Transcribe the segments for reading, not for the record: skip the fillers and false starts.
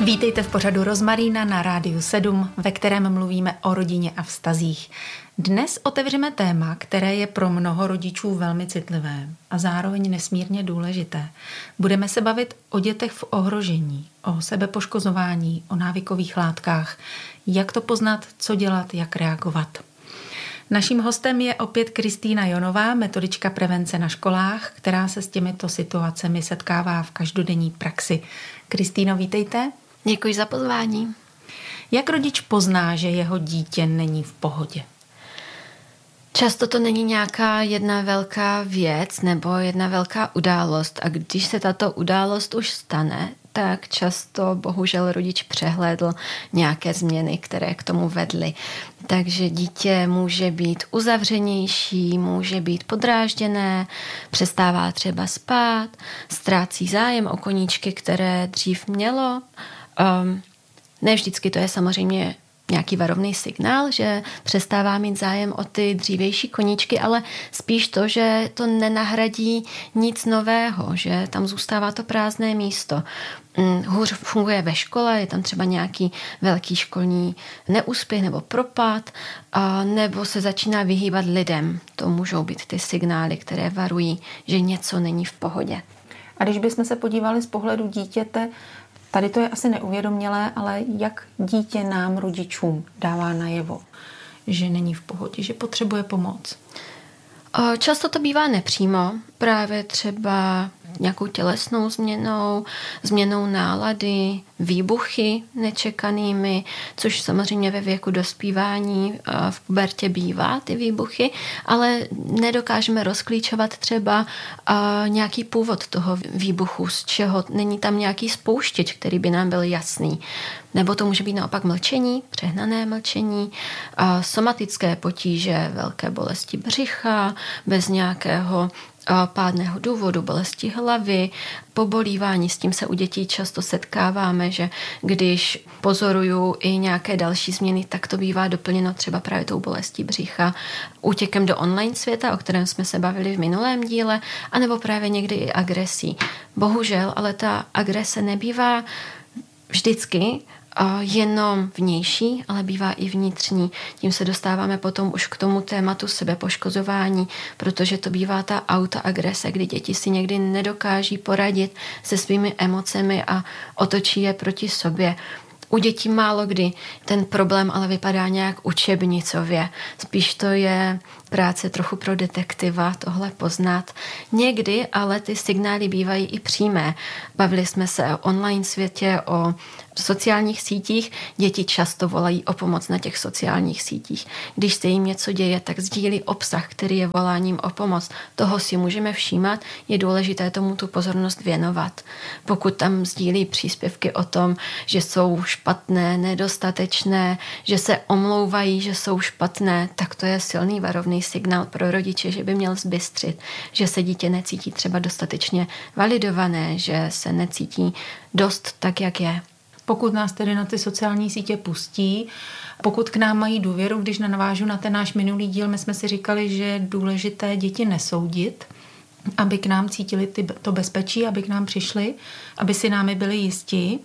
Vítejte v pořadu Rozmarína na Rádiu 7, ve kterém mluvíme o rodině a vztazích. Dnes otevřeme téma, které je pro mnoho rodičů velmi citlivé a zároveň nesmírně důležité. Budeme se bavit o dětech v ohrožení, o sebepoškozování, o návykových látkách, jak to poznat, co dělat, jak reagovat. Naším hostem je opět Kristýna Jonová, metodička prevence na školách, která se s těmito situacemi setkává v každodenní praxi. Kristýno, vítejte. Děkuji za pozvání. Jak rodič pozná, že jeho dítě není v pohodě? Často to není nějaká jedna velká věc nebo jedna velká událost a když se tato událost už stane, tak často bohužel rodič přehlédl nějaké změny, které k tomu vedly. Takže dítě může být uzavřenější, může být podrážděné, přestává třeba spát, ztrácí zájem o koníčky, které dřív mělo. Ne vždycky to je samozřejmě nějaký varovný signál, že přestává mít zájem o ty dřívější koníčky, ale spíš to, že to nenahradí nic nového, že tam zůstává to prázdné místo. Hůř funguje ve škole, je tam třeba nějaký velký školní neúspěch nebo propad, nebo se začíná vyhýbat lidem. To můžou být ty signály, které varují, že něco není v pohodě. A když bychom se podívali z pohledu dítěte, tady to je asi neuvědomělé, ale jak dítě nám, rodičům, dává najevo, že není v pohodě, že potřebuje pomoc? Často to bývá nepřímo, právě třeba nějakou tělesnou změnou nálady, výbuchy nečekanými, což samozřejmě ve věku dospívání v pubertě bývá ty výbuchy, ale nedokážeme rozklíčovat třeba nějaký původ toho výbuchu, z čeho není tam nějaký spouštěč, který by nám byl jasný. Nebo to může být naopak mlčení, přehnané mlčení, somatické potíže, velké bolesti břicha, bez nějakého pádného důvodu, bolesti hlavy, pobolívání. S tím se u dětí často setkáváme, že když pozoruju i nějaké další změny, tak to bývá doplněno třeba právě tou bolestí břicha, útěkem do online světa, o kterém jsme se bavili v minulém díle, anebo právě někdy i agresí. Bohužel, ale ta agrese nebývá vždycky jenom vnější, ale bývá i vnitřní. Tím se dostáváme potom už k tomu tématu sebepoškozování, protože to bývá ta autoagrese, kdy děti si někdy nedokáží poradit se svými emocemi a otočí je proti sobě. U dětí málo kdy ten problém ale vypadá nějak učebnicově. Spíš to je práce trochu pro detektiva tohle poznat. Někdy ale ty signály bývají i přímé. Bavili jsme se o online světě, o sociálních sítích. Děti často volají o pomoc na těch sociálních sítích. Když se jim něco děje, tak sdílí obsah, který je voláním o pomoc. Toho si můžeme všímat, je důležité tomu tu pozornost věnovat. Pokud tam sdílí příspěvky o tom, že jsou špatné, nedostatečné, že se omlouvají, že jsou špatné, tak to je silný varovný signál pro rodiče, že by měl zbystřit, že se dítě necítí třeba dostatečně validované, že se necítí dost tak, jak je. Pokud nás tedy na ty sociální sítě pustí, pokud k nám mají důvěru, když navážu na ten náš minulý díl, my jsme si říkali, že je důležité děti nesoudit, aby k nám cítili to bezpečí, aby k nám přišli, aby si námi byli jistí.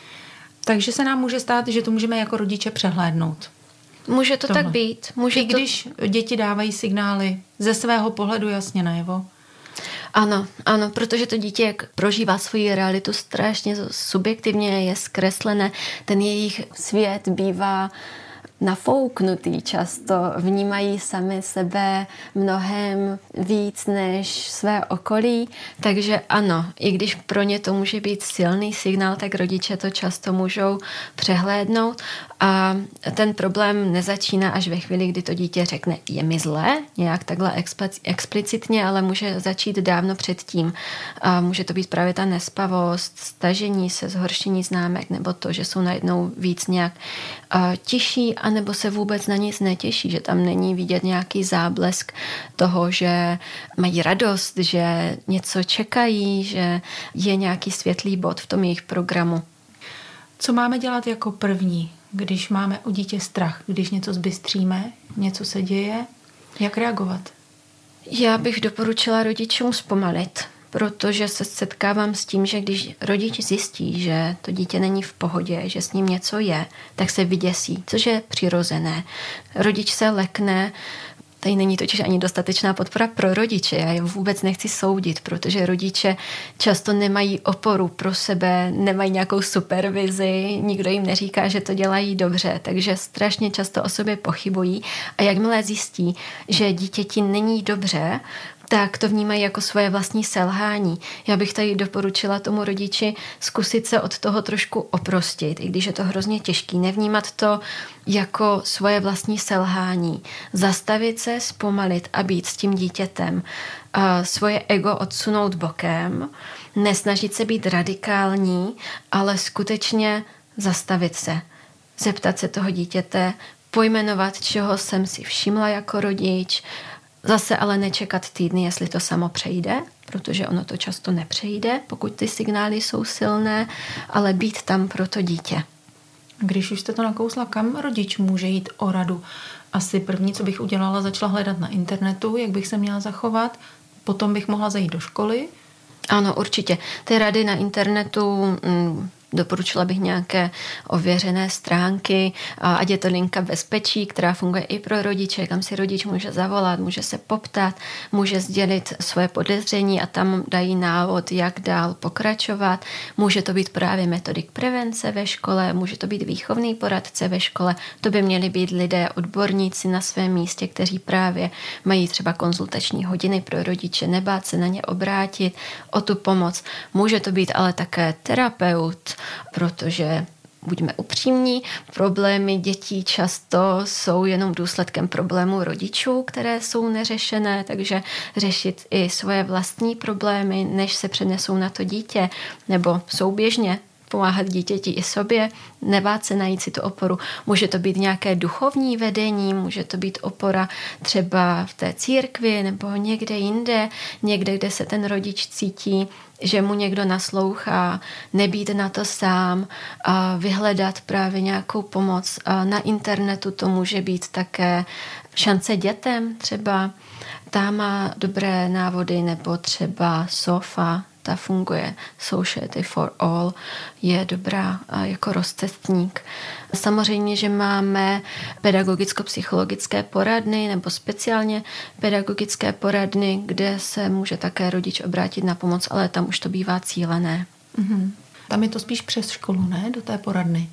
Takže se nám může stát, že to můžeme jako rodiče přehlédnout. Může to tak být. I když děti dávají signály ze svého pohledu jasně najevo. Ano, protože to dítě prožívá svoji realitu strašně subjektivně, je zkreslené, ten jejich svět bývá nafouknutý často, vnímají sami sebe mnohem víc než své okolí, takže ano, i když pro ně to může být silný signál, tak rodiče to často můžou přehlédnout a ten problém nezačíná až ve chvíli, kdy to dítě řekne, je mi zlé, nějak takhle explicitně, ale může začít dávno předtím. A může to být právě ta nespavost, stažení se, zhoršení známek, nebo to, že jsou najednou víc nějak tiší, anebo se vůbec na nic netěší, že tam není vidět nějaký záblesk toho, že mají radost, že něco čekají, že je nějaký světlý bod v tom jejich programu. Co máme dělat jako první, když máme u dítě strach, když něco zbystříme, něco se děje, jak reagovat? Já bych doporučila rodičům zpomalit, protože se setkávám s tím, že když rodič zjistí, že to dítě není v pohodě, že s ním něco je, tak se vyděsí, což je přirozené. Rodič se lekne. Tady není totiž ani dostatečná podpora pro rodiče. Já je vůbec nechci soudit, protože rodiče často nemají oporu pro sebe, nemají nějakou supervizi, nikdo jim neříká, že to dělají dobře, takže strašně často o sobě pochybují a jakmile zjistí, že dítěti není dobře, tak to vnímají jako svoje vlastní selhání. Já bych tady doporučila tomu rodiči zkusit se od toho trošku oprostit, i když je to hrozně těžký, nevnímat to jako svoje vlastní selhání. Zastavit se, zpomalit a být s tím dítětem. Svoje ego odsunout bokem, nesnažit se být radikální, ale skutečně zastavit se. Zeptat se toho dítěte, pojmenovat, čeho jsem si všimla jako rodič, zase ale nečekat týdny, jestli to samo přejde, protože ono to často nepřejde, pokud ty signály jsou silné, ale být tam pro to dítě. Když už jste to nakousla, kam rodič může jít o radu? Asi první, co bych udělala, začala hledat na internetu, jak bych se měla zachovat, potom bych mohla zajít do školy. Ano, určitě. Ty rady na internetu doporučila bych nějaké ověřené stránky, ať je to linka bezpečí, která funguje i pro rodiče, kam si rodič může zavolat, může se poptat, může sdělit svoje podezření a tam dají návod, jak dál pokračovat. Může to být právě metodik prevence ve škole, může to být výchovný poradce ve škole, to by měli být lidé, odborníci na svém místě, kteří právě mají třeba konzultační hodiny pro rodiče, nebát se na ně obrátit o tu pomoc. Může to být ale také terapeut, protože buďme upřímní, problémy dětí často jsou jenom důsledkem problémů rodičů, které jsou neřešené, takže řešit i svoje vlastní problémy, než se přenesou na to dítě, nebo souběžně pomáhat dítěti i sobě, nebát se najít si tu oporu. Může to být nějaké duchovní vedení, může to být opora třeba v té církvi nebo někde jinde, někde, kde se ten rodič cítí, že mu někdo naslouchá, nebýt na to sám, a vyhledat právě nějakou pomoc. A na internetu to může být také Šance dětem třeba, ta má dobré návody, nebo třeba SOFA, ta funguje, Society for All, je dobrá jako rozcestník. Samozřejmě, že máme pedagogicko-psychologické poradny nebo speciálně pedagogické poradny, kde se může také rodič obrátit na pomoc, ale tam už to bývá cílené. Mm-hmm. Tam je to spíš přes školu, ne? Do té poradny.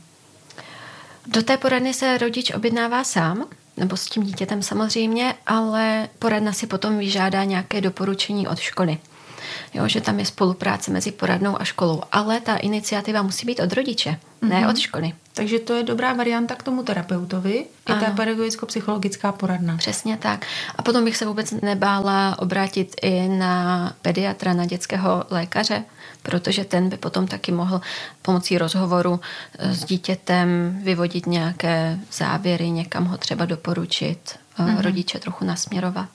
Do té poradny se rodič objednává sám, nebo s tím dítětem samozřejmě, ale poradna si potom vyžádá nějaké doporučení od školy. Jo, že tam je spolupráce mezi poradnou a školou, ale ta iniciativa musí být od rodiče, ne od školy. Takže to je dobrá varianta k tomu terapeutovi, i ta pedagogicko-psychologická poradna. Přesně tak. A potom bych se vůbec nebála obrátit i na pediatra, na dětského lékaře, protože ten by potom taky mohl pomocí rozhovoru s dítětem vyvodit nějaké závěry, někam ho třeba doporučit, rodiče trochu nasměrovat.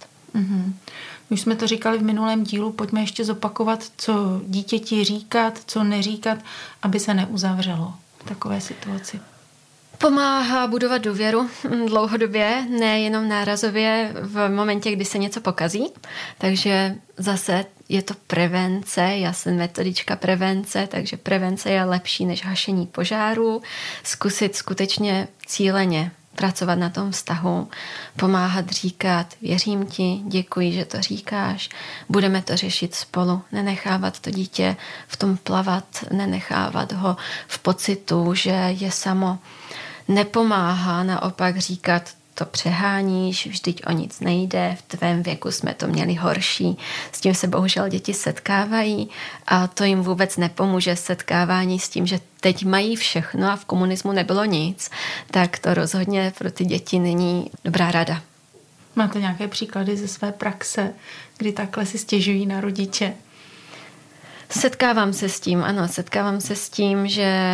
Už jsme to říkali v minulém dílu, pojďme ještě zopakovat, co dítěti říkat, co neříkat, aby se neuzavřelo v takové situaci. Pomáhá budovat důvěru dlouhodobě, nejenom nárazově v momentě, kdy se něco pokazí. Takže zase je to prevence, já jsem metodička prevence, takže prevence je lepší než hašení požárů. Zkusit skutečně cíleně pracovat na tom vztahu, pomáhat říkat, věřím ti, děkuji, že to říkáš, budeme to řešit spolu, nenechávat to dítě v tom plavat, nenechávat ho v pocitu, že je samo. Nepomáhá naopak říkat, to přeháníš, vždyť o nic nejde, v tvém věku jsme to měli horší. S tím se bohužel děti setkávají a to jim vůbec nepomůže setkávání s tím, že teď mají všechno a v komunismu nebylo nic, tak to rozhodně pro ty děti není dobrá rada. Máte nějaké příklady ze své praxe, kdy takhle si stěžují na rodiče? Setkávám se s tím, že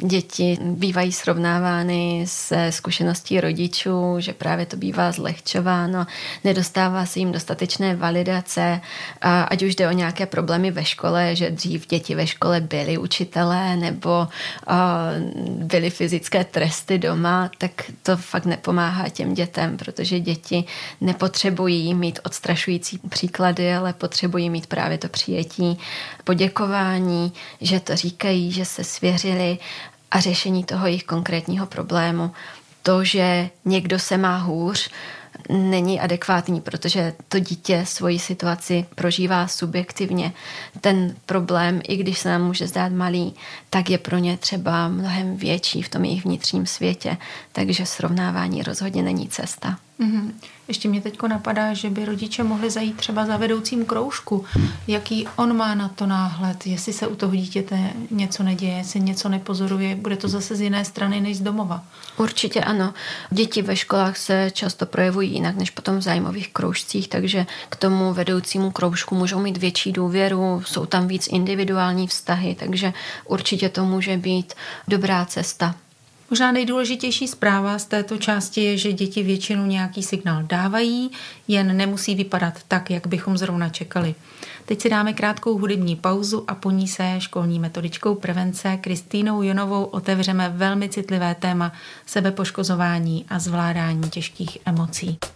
Děti bývají srovnávány se zkušeností rodičů, že právě to bývá zlehčováno, nedostává se jim dostatečné validace, ať už jde o nějaké problémy ve škole, že dřív děti ve škole byly učitelé nebo byly fyzické tresty doma, tak to fakt nepomáhá těm dětem, protože děti nepotřebují mít odstrašující příklady, ale potřebují mít právě to přijetí, poděkování, že to říkají, že se svěřili a řešení toho jejich konkrétního problému. To, že někdo se má hůř, není adekvátní, protože to dítě svoji situaci prožívá subjektivně. Ten problém, i když se nám může zdát malý, tak je pro ně třeba mnohem větší v tom jejich vnitřním světě. Takže srovnávání rozhodně není cesta. Mm-hmm. Ještě mě teďko napadá, že by rodiče mohli zajít třeba za vedoucím kroužku. Jaký on má na to náhled? Jestli se u toho dítěte něco neděje, jestli něco nepozoruje, bude to zase z jiné strany než z domova? Určitě ano. Děti ve školách se často projevují jinak než potom v zájmových kroužcích, takže k tomu vedoucímu kroužku můžou mít větší důvěru, jsou tam víc individuální vztahy, takže určitě to může být dobrá cesta. Možná nejdůležitější zpráva z této části je, že děti většinou nějaký signál dávají, jen nemusí vypadat tak, jak bychom zrovna čekali. Teď si dáme krátkou hudební pauzu a po ní se školní metodičkou prevence Kristýnou Jonovou otevřeme velmi citlivé téma sebepoškozování a zvládání těžkých emocí.